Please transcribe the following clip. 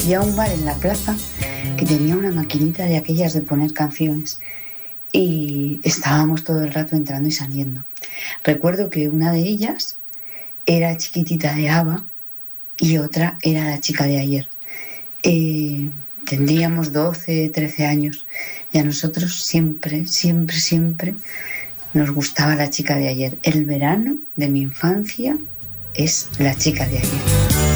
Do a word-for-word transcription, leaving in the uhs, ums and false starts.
había un bar en la plaza que tenía una maquinita de aquellas de poner canciones y estábamos todo el rato entrando y saliendo. Recuerdo que una de ellas era Chiquitita de ABBA y otra era La chica de ayer. Eh, tendríamos doce, trece años y a nosotros siempre, siempre, siempre nos gustaba La chica de ayer. El verano de mi infancia es La chica de ayer.